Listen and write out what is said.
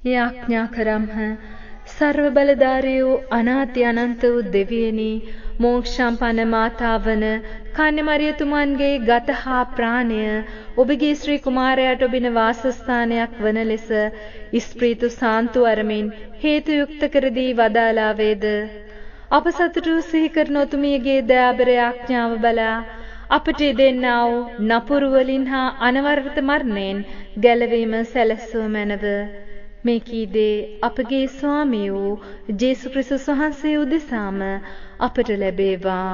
යාඥා කරම්හ. සර්ව බලධාරී වූ අනාති අනන්ත වූ දෙවියනි, මෝක්ෂම්පන්න මාතාවන කන්‍යමරියතුමන්ගේ ගත හා ප්‍රාණය ඔබගේ ශ්‍රී කුමාරයාට ඔබින වාසස්ථානයක් වන ලෙස ඉස්ප්‍රීතු සාන්තු අරමින් හේතු යුක්ත කර දී වදාලා වේද. අප සතුටු සිහි කරන ඔතුමියගේ දයාබර යාඥාව බලා අපට දෙන්නා වූ නපුරු වලින් හා අනවරත මරණයෙන් ගැලවීම සැලසුව මැනව. මේ කීදේ අපගේ ස්වාමී වූ ජේසුස් ක්‍රිස්තුස් වහන්සේ උදෙසාම අපට ලැබේවා.